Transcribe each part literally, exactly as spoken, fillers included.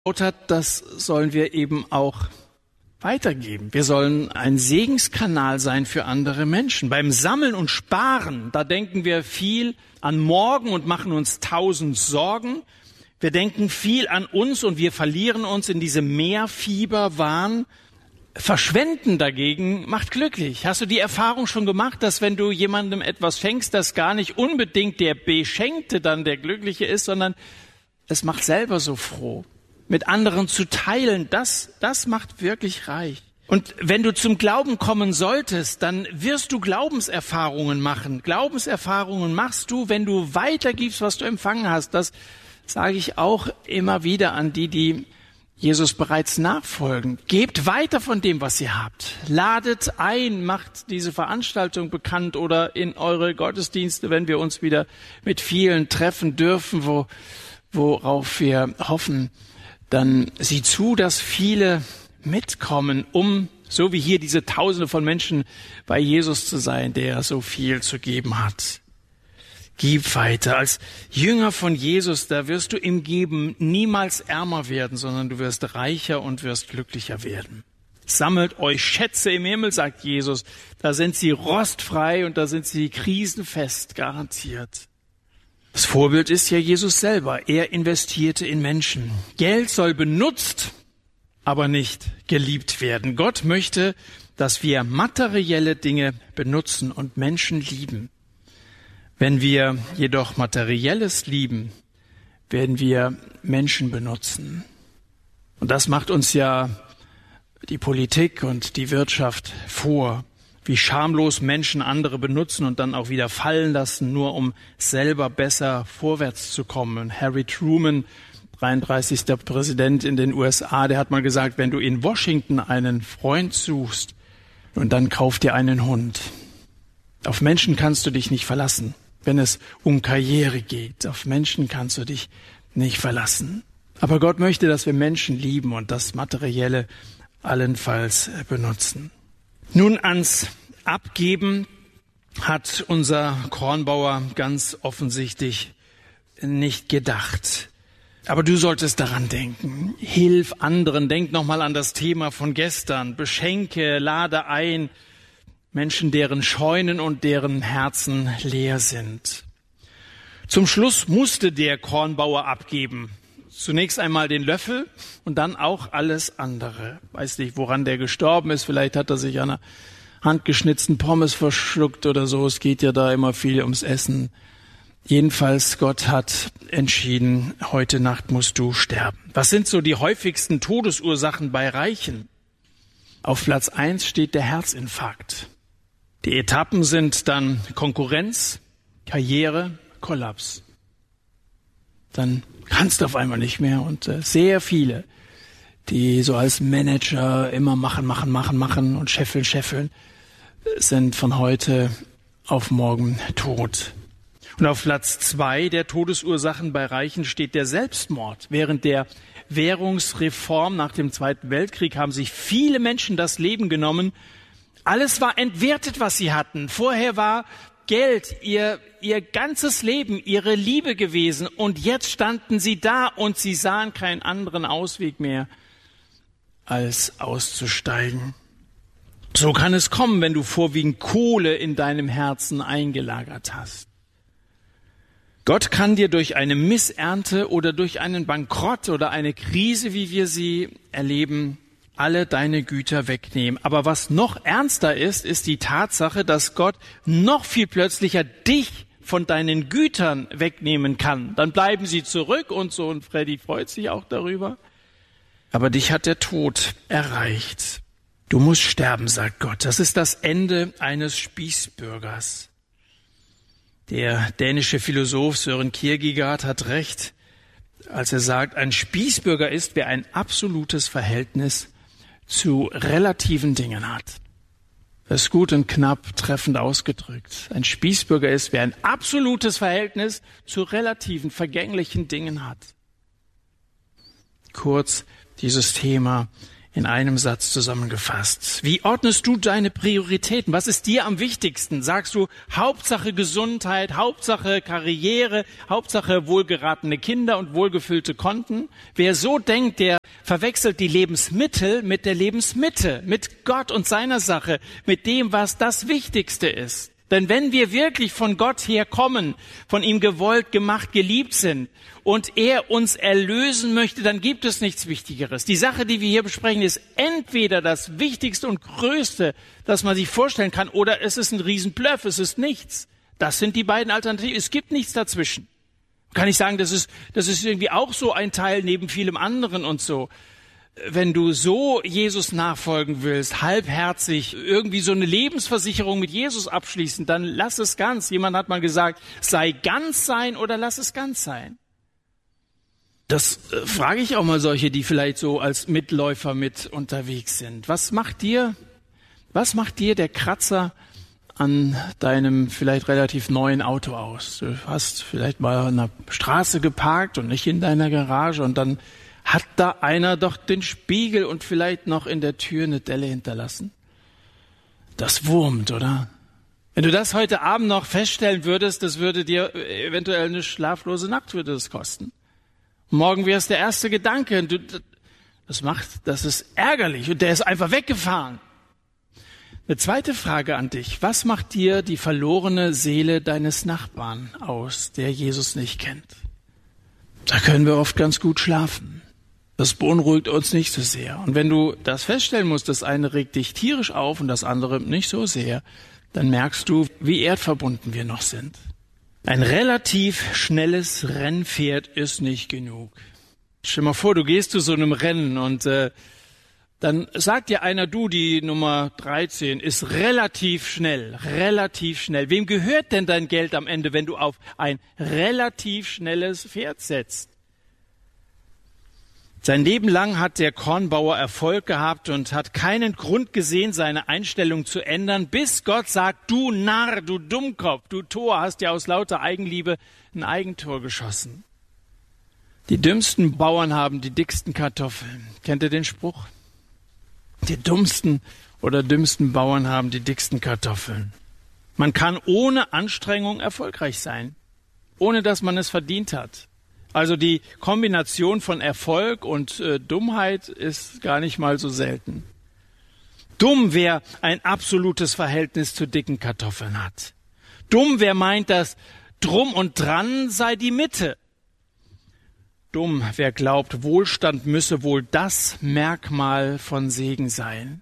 hat, das sollen wir eben auch weitergeben. Wir sollen ein Segenskanal sein für andere Menschen. Beim Sammeln und Sparen, da denken wir viel an morgen und machen uns tausend Sorgen. Wir denken viel an uns und wir verlieren uns in diesem Mehrfieberwahn. Verschwenden dagegen macht glücklich. Hast du die Erfahrung schon gemacht, dass wenn du jemandem etwas schenkst, dass gar nicht unbedingt der Beschenkte dann der Glückliche ist, sondern es macht selber so froh. Mit anderen zu teilen, das, das macht wirklich reich. Und wenn du zum Glauben kommen solltest, dann wirst du Glaubenserfahrungen machen. Glaubenserfahrungen machst du, wenn du weitergibst, was du empfangen hast. Das sage ich auch immer wieder an die, die Jesus bereits nachfolgen. Gebt weiter von dem, was ihr habt. Ladet ein, macht diese Veranstaltung bekannt oder in eure Gottesdienste, wenn wir uns wieder mit vielen treffen dürfen, wo, worauf wir hoffen. Dann sieh zu, dass viele mitkommen, um, so wie hier diese Tausende von Menschen, bei Jesus zu sein, der so viel zu geben hat. Gib weiter. Als Jünger von Jesus, da wirst du im Geben niemals ärmer werden, sondern du wirst reicher und wirst glücklicher werden. Sammelt euch Schätze im Himmel, sagt Jesus. Da sind sie rostfrei und da sind sie krisenfest, garantiert. Das Vorbild ist ja Jesus selber. Er investierte in Menschen. Geld soll benutzt, aber nicht geliebt werden. Gott möchte, dass wir materielle Dinge benutzen und Menschen lieben. Wenn wir jedoch Materielles lieben, werden wir Menschen benutzen. Und das macht uns ja die Politik und die Wirtschaft vor. Wie schamlos Menschen andere benutzen und dann auch wieder fallen lassen, nur um selber besser vorwärts zu kommen. Harry Truman, dreiunddreißigster Präsident in den U S A, der hat mal gesagt, wenn du in Washington einen Freund suchst, und dann kauf dir einen Hund. Auf Menschen kannst du dich nicht verlassen, wenn es um Karriere geht. Auf Menschen kannst du dich nicht verlassen. Aber Gott möchte, dass wir Menschen lieben und das Materielle allenfalls benutzen. Nun ans Abgeben hat unser Kornbauer ganz offensichtlich nicht gedacht. Aber du solltest daran denken. Hilf anderen. Denk nochmal an das Thema von gestern. Beschenke, lade ein Menschen, deren Scheunen und deren Herzen leer sind. Zum Schluss musste der Kornbauer abgeben. Zunächst einmal den Löffel und dann auch alles andere. Weiß nicht, woran der gestorben ist. Vielleicht hat er sich an einer handgeschnitzten Pommes verschluckt oder so. Es geht ja da immer viel ums Essen. Jedenfalls, Gott hat entschieden, heute Nacht musst du sterben. Was sind so die häufigsten Todesursachen bei Reichen? Auf Platz eins steht der Herzinfarkt. Die Etappen sind dann Konkurrenz, Karriere, Kollaps. Dann kannst du auf einmal nicht mehr und äh, sehr viele, die so als Manager immer machen, machen, machen, machen und scheffeln, scheffeln, sind von heute auf morgen tot. Und auf Platz zwei der Todesursachen bei Reichen steht der Selbstmord. Während der Währungsreform nach dem Zweiten Weltkrieg haben sich viele Menschen das Leben genommen. Alles war entwertet, was sie hatten. Vorher war Geld ihr, ihr ganzes Leben, ihre Liebe gewesen. Und jetzt standen sie da und sie sahen keinen anderen Ausweg mehr, als auszusteigen. So kann es kommen, wenn du vorwiegend Kohle in deinem Herzen eingelagert hast. Gott kann dir durch eine Missernte oder durch einen Bankrott oder eine Krise, wie wir sie erleben, alle deine Güter wegnehmen. Aber was noch ernster ist, ist die Tatsache, dass Gott noch viel plötzlicher dich von deinen Gütern wegnehmen kann. Dann bleiben sie zurück und so, und Freddy freut sich auch darüber. Aber dich hat der Tod erreicht. Du musst sterben, sagt Gott. Das ist das Ende eines Spießbürgers. Der dänische Philosoph Søren Kierkegaard hat recht, als er sagt, ein Spießbürger ist, wer ein absolutes Verhältnis zu relativen Dingen hat. Das ist gut und knapp treffend ausgedrückt. Ein Spießbürger ist, wer ein absolutes Verhältnis zu relativen, vergänglichen Dingen hat. Kurz, dieses Thema in einem Satz zusammengefasst. Wie ordnest du deine Prioritäten? Was ist dir am wichtigsten? Sagst du Hauptsache Gesundheit, Hauptsache Karriere, Hauptsache wohlgeratene Kinder und wohlgefüllte Konten? Wer so denkt, der verwechselt die Lebensmittel mit der Lebensmitte, mit Gott und seiner Sache, mit dem, was das Wichtigste ist. Denn wenn wir wirklich von Gott herkommen, von ihm gewollt, gemacht, geliebt sind und er uns erlösen möchte, dann gibt es nichts Wichtigeres. Die Sache, die wir hier besprechen, ist entweder das Wichtigste und Größte, das man sich vorstellen kann, oder es ist ein Riesenbluff, es ist nichts. Das sind die beiden Alternativen. Es gibt nichts dazwischen. Kann ich sagen, das ist, das ist irgendwie auch so ein Teil neben vielem anderen und so. Wenn du so Jesus nachfolgen willst, halbherzig, irgendwie so eine Lebensversicherung mit Jesus abschließen, dann lass es ganz. Jemand hat mal gesagt, sei ganz sein oder lass es ganz sein. Das äh, frage ich auch mal solche, die vielleicht so als Mitläufer mit unterwegs sind. Was macht dir, was macht dir der Kratzer an deinem vielleicht relativ neuen Auto aus? Du hast vielleicht mal an der Straße geparkt und nicht in deiner Garage und dann hat da einer doch den Spiegel und vielleicht noch in der Tür eine Delle hinterlassen? Das wurmt, oder? Wenn du das heute Abend noch feststellen würdest, das würde dir eventuell eine schlaflose Nacht würde das kosten. Morgen wäre es der erste Gedanke. Du, das macht, das ist ärgerlich und der ist einfach weggefahren. Eine zweite Frage an dich. Was macht dir die verlorene Seele deines Nachbarn aus, der Jesus nicht kennt? Da können wir oft ganz gut schlafen. Das beunruhigt uns nicht so sehr. Und wenn du das feststellen musst, das eine regt dich tierisch auf und das andere nicht so sehr, dann merkst du, wie erdverbunden wir noch sind. Ein relativ schnelles Rennpferd ist nicht genug. Stell dir mal vor, du gehst zu so einem Rennen und äh, dann sagt dir einer, du, die Nummer dreizehn ist relativ schnell, relativ schnell. Wem gehört denn dein Geld am Ende, wenn du auf ein relativ schnelles Pferd setzt? Sein Leben lang hat der Kornbauer Erfolg gehabt und hat keinen Grund gesehen, seine Einstellung zu ändern, bis Gott sagt, du Narr, du Dummkopf, du Tor, hast ja aus lauter Eigenliebe ein Eigentor geschossen. Die dümmsten Bauern haben die dicksten Kartoffeln. Kennt ihr den Spruch? Die dummsten oder dümmsten Bauern haben die dicksten Kartoffeln. Man kann ohne Anstrengung erfolgreich sein, ohne dass man es verdient hat. Also die Kombination von Erfolg und äh, Dummheit ist gar nicht mal so selten. Dumm, wer ein absolutes Verhältnis zu dicken Kartoffeln hat. Dumm, wer meint, dass drum und dran sei die Mitte. Dumm, wer glaubt, Wohlstand müsse wohl das Merkmal von Segen sein.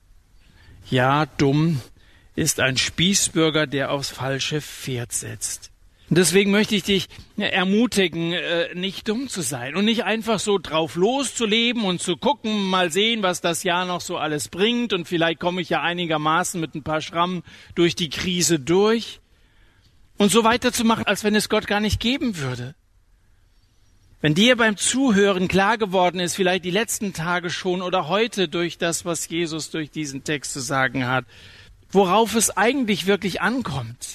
Ja, dumm ist ein Spießbürger, der aufs falsche Pferd setzt. Und deswegen möchte ich dich ermutigen, nicht dumm zu sein und nicht einfach so drauf loszuleben und zu gucken, mal sehen, was das Jahr noch so alles bringt und vielleicht komme ich ja einigermaßen mit ein paar Schrammen durch die Krise durch und so weiterzumachen, als wenn es Gott gar nicht geben würde. Wenn dir beim Zuhören klar geworden ist, vielleicht die letzten Tage schon oder heute durch das, was Jesus durch diesen Text zu sagen hat, worauf es eigentlich wirklich ankommt,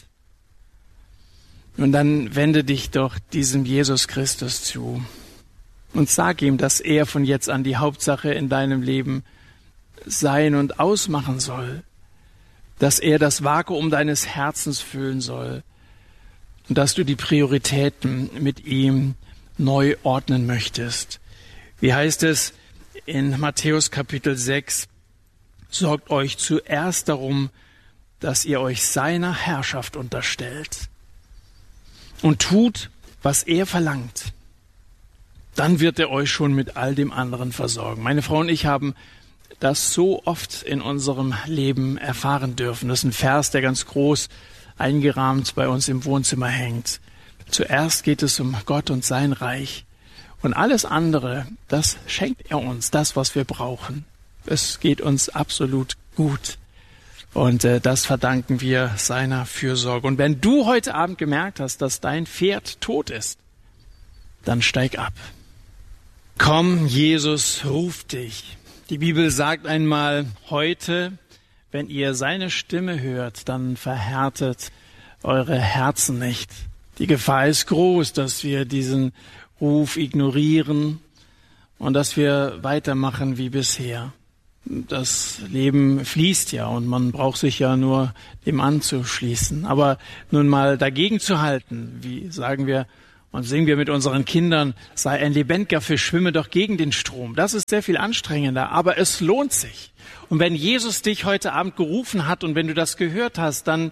und dann wende dich doch diesem Jesus Christus zu und sag ihm, dass er von jetzt an die Hauptsache in deinem Leben sein und ausmachen soll, dass er das Vakuum deines Herzens füllen soll und dass du die Prioritäten mit ihm neu ordnen möchtest. Wie heißt es in Matthäus Kapitel sechs? Sorgt euch zuerst darum, dass ihr euch seiner Herrschaft unterstellt und tut, was er verlangt. Dann wird er euch schon mit all dem anderen versorgen. Meine Frau und ich haben das so oft in unserem Leben erfahren dürfen. Das ist ein Vers, der ganz groß eingerahmt bei uns im Wohnzimmer hängt. Zuerst geht es um Gott und sein Reich. Und alles andere, das schenkt er uns, das, was wir brauchen. Es geht uns absolut gut. Und äh, das verdanken wir seiner Fürsorge. Und wenn du heute Abend gemerkt hast, dass dein Pferd tot ist, dann steig ab. Komm, Jesus ruft dich. Die Bibel sagt einmal, heute, wenn ihr seine Stimme hört, dann verhärtet eure Herzen nicht. Die Gefahr ist groß, dass wir diesen Ruf ignorieren und dass wir weitermachen wie bisher. Das Leben fließt ja und man braucht sich ja nur dem anzuschließen. Aber nun mal dagegen zu halten, wie sagen wir und singen wir mit unseren Kindern, sei ein lebendiger Fisch, schwimme doch gegen den Strom. Das ist sehr viel anstrengender, aber es lohnt sich. Und wenn Jesus dich heute Abend gerufen hat und wenn du das gehört hast, dann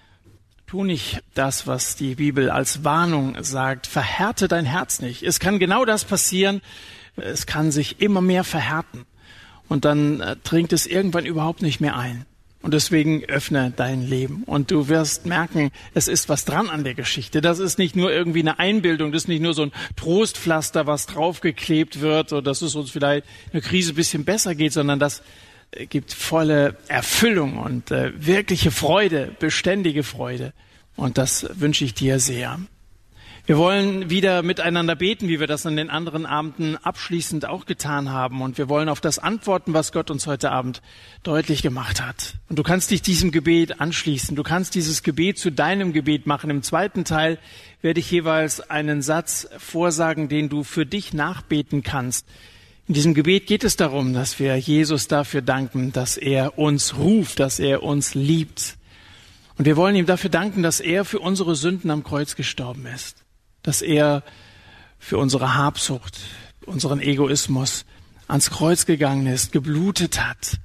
tu nicht das, was die Bibel als Warnung sagt. Verhärte dein Herz nicht. Es kann genau das passieren. Es kann sich immer mehr verhärten. Und dann äh, dringt es irgendwann überhaupt nicht mehr ein. Und deswegen öffne dein Leben. Und du wirst merken, es ist was dran an der Geschichte. Das ist nicht nur irgendwie eine Einbildung, das ist nicht nur so ein Trostpflaster, was draufgeklebt wird, oder dass es uns vielleicht in der Krise ein bisschen besser geht, sondern das äh, gibt volle Erfüllung und äh, wirkliche Freude, beständige Freude. Und das wünsche ich dir sehr. Wir wollen wieder miteinander beten, wie wir das an den anderen Abenden abschließend auch getan haben. Und wir wollen auf das antworten, was Gott uns heute Abend deutlich gemacht hat. Und du kannst dich diesem Gebet anschließen. Du kannst dieses Gebet zu deinem Gebet machen. Im zweiten Teil werde ich jeweils einen Satz vorsagen, den du für dich nachbeten kannst. In diesem Gebet geht es darum, dass wir Jesus dafür danken, dass er uns ruft, dass er uns liebt. Und wir wollen ihm dafür danken, dass er für unsere Sünden am Kreuz gestorben ist. Dass er für unsere Habsucht, unseren Egoismus ans Kreuz gegangen ist, geblutet hat.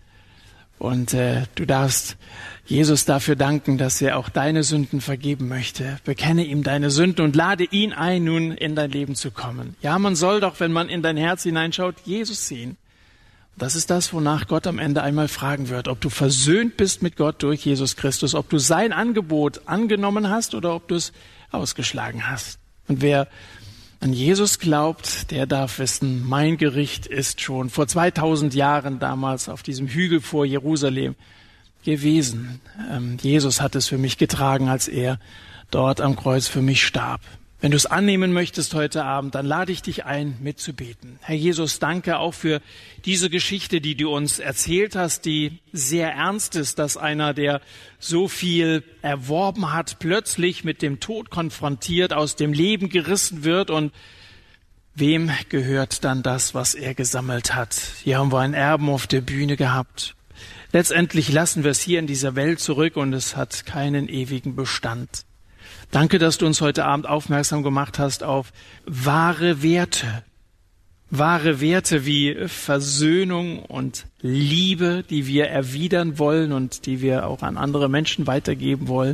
Und äh, du darfst Jesus dafür danken, dass er auch deine Sünden vergeben möchte. Bekenne ihm deine Sünden und lade ihn ein, nun in dein Leben zu kommen. Ja, man soll doch, wenn man in dein Herz hineinschaut, Jesus sehen. Das ist das, wonach Gott am Ende einmal fragen wird, ob du versöhnt bist mit Gott durch Jesus Christus, ob du sein Angebot angenommen hast oder ob du es ausgeschlagen hast. Und wer an Jesus glaubt, der darf wissen, mein Gericht ist schon vor zweitausend Jahren damals auf diesem Hügel vor Jerusalem gewesen. Ähm, Jesus hat es für mich getragen, als er dort am Kreuz für mich starb. Wenn du es annehmen möchtest heute Abend, dann lade ich dich ein, mitzubeten. Herr Jesus, danke auch für diese Geschichte, die du uns erzählt hast, die sehr ernst ist, dass einer, der so viel erworben hat, plötzlich mit dem Tod konfrontiert, aus dem Leben gerissen wird. Und wem gehört dann das, was er gesammelt hat? Hier haben wir einen Erben auf der Bühne gehabt. Letztendlich lassen wir es hier in dieser Welt zurück und es hat keinen ewigen Bestand. Danke, dass du uns heute Abend aufmerksam gemacht hast auf wahre Werte. Wahre Werte wie Versöhnung und Liebe, die wir erwidern wollen und die wir auch an andere Menschen weitergeben wollen.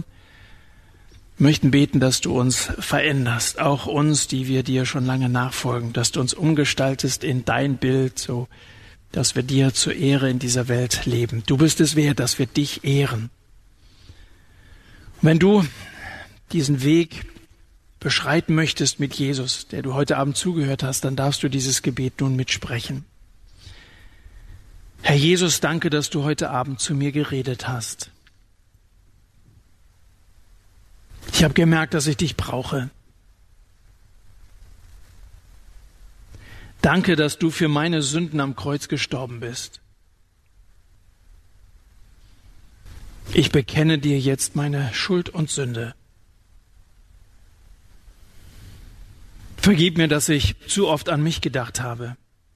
Wir möchten beten, dass du uns veränderst, auch uns, die wir dir schon lange nachfolgen, dass du uns umgestaltest in dein Bild, so dass wir dir zur Ehre in dieser Welt leben. Du bist es wert, dass wir dich ehren. Wenn du diesen Weg beschreiten möchtest mit Jesus, der du heute Abend zugehört hast, dann darfst du dieses Gebet nun mitsprechen. Herr Jesus, danke, dass du heute Abend zu mir geredet hast. Ich habe gemerkt, dass ich dich brauche. Danke, dass du für meine Sünden am Kreuz gestorben bist. Ich bekenne dir jetzt meine Schuld und Sünde. Vergib mir, dass ich zu oft an mich gedacht habe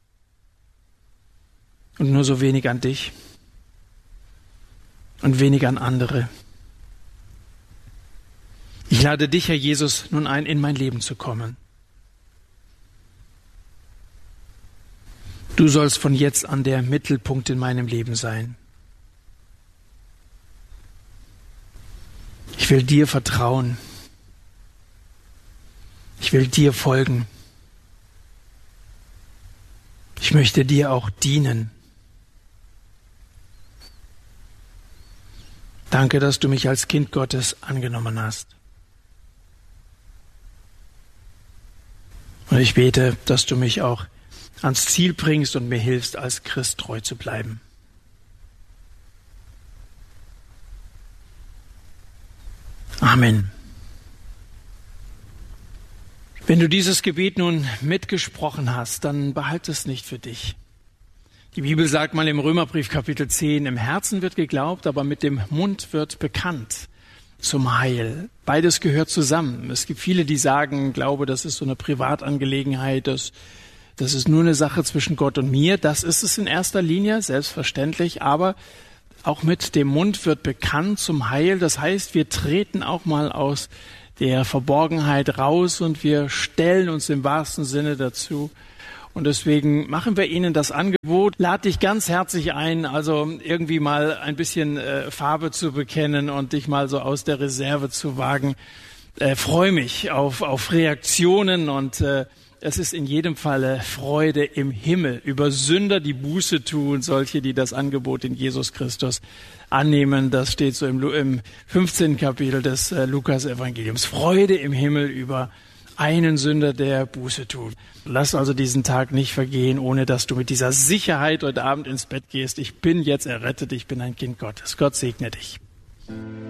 und nur so wenig an dich und wenig an andere. Ich lade dich, Herr Jesus, nun ein, in mein Leben zu kommen. Du sollst von jetzt an der Mittelpunkt in meinem Leben sein. Ich will dir vertrauen. Ich will dir folgen. Ich möchte dir auch dienen. Danke, dass du mich als Kind Gottes angenommen hast. Und ich bete, dass du mich auch ans Ziel bringst und mir hilfst, als Christ treu zu bleiben. Amen. Wenn du dieses Gebet nun mitgesprochen hast, dann behalte es nicht für dich. Die Bibel sagt mal im Römerbrief Kapitel zehn, im Herzen wird geglaubt, aber mit dem Mund wird bekannt zum Heil. Beides gehört zusammen. Es gibt viele, die sagen, Glaube, das ist so eine Privatangelegenheit, das Das ist nur eine Sache zwischen Gott und mir. Das ist es in erster Linie, selbstverständlich. Aber auch mit dem Mund wird bekannt zum Heil. Das heißt, wir treten auch mal aus der Verborgenheit raus und wir stellen uns im wahrsten Sinne dazu. Und deswegen machen wir Ihnen das Angebot. Lade dich ganz herzlich ein, also irgendwie mal ein bisschen äh, Farbe zu bekennen und dich mal so aus der Reserve zu wagen. Äh, freue mich auf, auf Reaktionen und äh, es ist in jedem Falle Freude im Himmel über Sünder, die Buße tun, solche, die das Angebot in Jesus Christus annehmen. Das steht so im, im fünfzehnten Kapitel des äh, Lukas-Evangeliums. Freude im Himmel über einen Sünder, der Buße tut. Lass also diesen Tag nicht vergehen, ohne dass du mit dieser Sicherheit heute Abend ins Bett gehst. Ich bin jetzt errettet, ich bin ein Kind Gottes. Gott segne dich.